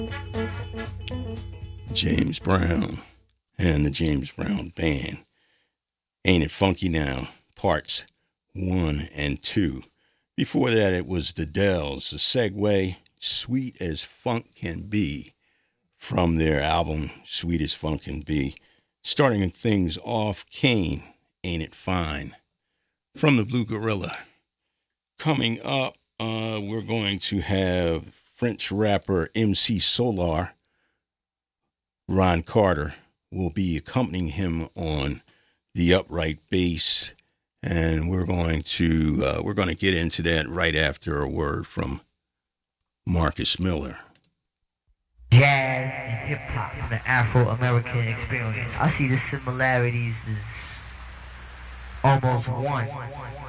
James Brown and the James Brown Band. Ain't It Funky Now, parts 1 and 2. Before that, it was the Dells, the Segway, Sweet as Funk Can Be, from their album Sweet as Funk Can Be. Starting things off, Kane, Ain't It Fine, from the Blue Gorilla. Coming up, we're going to have French rapper MC Solar. Ron Carter will be accompanying him on the upright bass, and we're going to get into that right after a word from Marcus Miller. Jazz and hip hop from the Afro-American experience. I see the similarities as almost one.